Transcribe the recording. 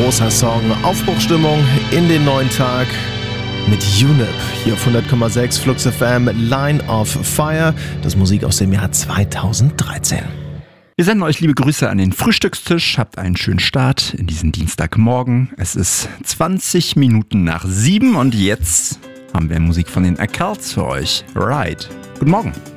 großer Song. Aufbruchstimmung in den neuen Tag mit UNIP hier auf 100,6 Flux FM, Line of Fire. Das ist Musik aus dem Jahr 2013. Wir senden euch liebe Grüße an den Frühstückstisch. Habt einen schönen Start in diesen Dienstagmorgen. Es ist 20 Minuten nach 7 und jetzt haben wir Musik von den Accouts für euch. Right. Guten Morgen.